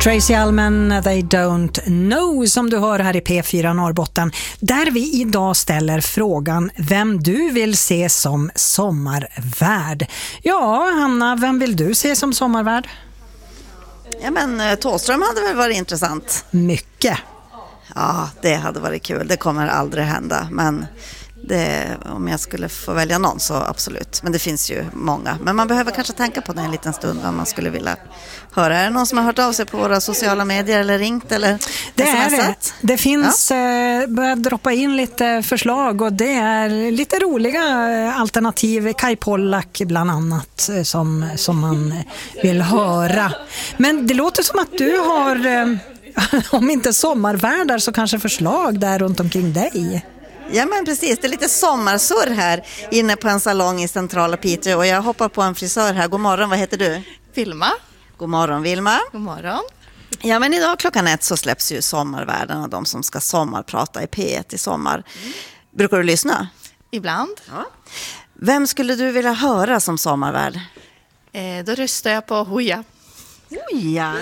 Tracy Allman, They Don't Know, som du hör här i P4 Norrbotten, där vi idag ställer frågan vem du vill se som sommarvärd. Ja, Hanna, vem vill du se som sommarvärd? Ja, men Thåström hade väl varit intressant. Mycket. Ja, det hade varit kul. Det kommer aldrig hända, men om jag skulle få välja någon så absolut. Men det finns ju många. Men man behöver kanske tänka på det en liten stund vad man skulle vilja höra. Är det någon som har hört av sig på våra sociala medier eller ringt eller smsat? Det finns börjat droppa in lite förslag och det är lite roliga alternativ. Kai Pollak bland annat som man vill höra. Men det låter som att du har, om inte sommarvärdar så kanske förslag där runt omkring dig. Ja, men precis, det är lite sommarsurr här inne på en salong i centrala Piteå och jag hoppar på en frisör här. God morgon, vad heter du? Vilma. God morgon, Vilma. God morgon. Ja, men idag 1:00 så släpps ju sommarvärden och de som ska sommarprata i P1 i sommar. Brukar du lyssna? Ibland. Ja. Vem skulle du vilja höra som sommarvärd? Då röstar jag på Hooja. Hooja?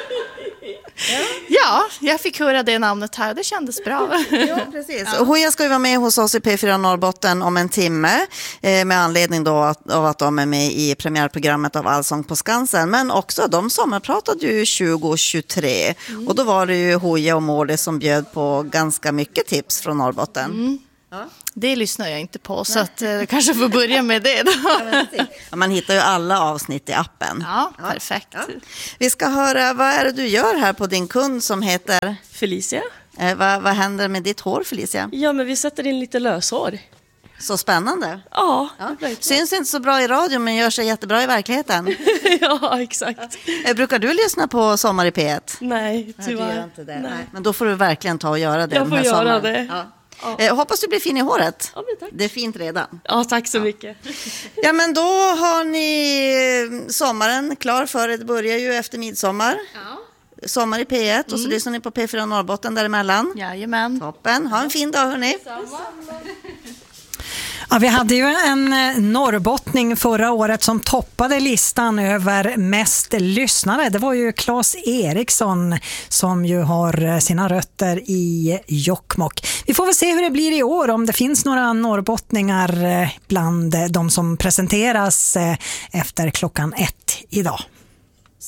Ja, jag fick höra det namnet här. Det kändes bra. Ja, precis. Ja. Hooja ska ju vara med hos oss i P4 Norrbotten om en timme med anledning då av att de är med i premiärprogrammet av Allsång på Skansen. Men också, de sommarpratade ju 2023 och då var det ju Hooja och Mård som bjöd på ganska mycket tips från Norrbotten. Mm. Ja. Det lyssnar jag inte på, så att kanske får börja med det då. Ja, man hittar ju alla avsnitt i appen. Ja, perfekt. Ja. Vi ska höra, vad är det du gör här på din kund som heter Felicia. Vad händer med ditt hår, Felicia? Ja, men vi sätter in lite löshår. Så spännande. Ja. Syns inte så bra i radio men gör sig jättebra i verkligen. Ja, exakt. Brukar du lyssna på Sommar i P1? Nej, tyvärr. Nej, inte det. Nej. Men då får du verkligen ta och göra det. Jag får göra det. Ja. Hoppas du blir fin i håret. Ja, men tack. Det är fint redan. Ja, tack så mycket. Ja, men då har ni sommaren klar för er. Det börjar ju efter midsommar. Ja. Sommar i P1 och så lyssnar ni på P4 Norrbotten däremellan. Jajamän. Toppen. Ha en fin dag, hörni. Ja, vi hade ju en norrbottning förra året som toppade listan över mest lyssnare. Det var ju Claes Eriksson som ju har sina rötter i Jokkmokk. Vi får väl se hur det blir i år, om det finns några norrbottningar bland de som presenteras efter 1:00 idag.